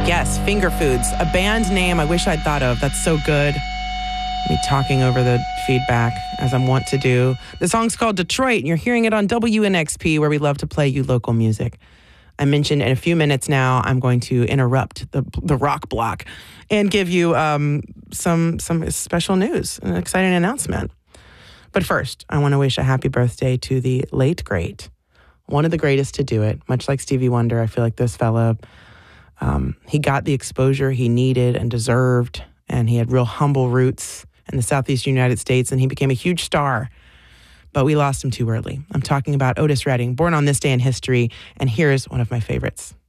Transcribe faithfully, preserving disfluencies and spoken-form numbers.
Yes, Finger Foods, a band name I wish I'd thought of. That's so good. Me talking over the feedback, as I'm wont to do. The song's called Detroit, and you're hearing it on W N X P, where we love to play you local music. I mentioned in a few minutes now, I'm going to interrupt the the rock block and give you um, some some special news, an exciting announcement. But first, I want to wish a happy birthday to the late great, one of the greatest to do it. Much like Stevie Wonder, I feel like this fella, um, he got the exposure he needed and deserved, and he had real humble roots in the Southeast United States, and he became a huge star. But we lost him too early. I'm talking about Otis Redding, born on this day in history, and here's one of my favorites.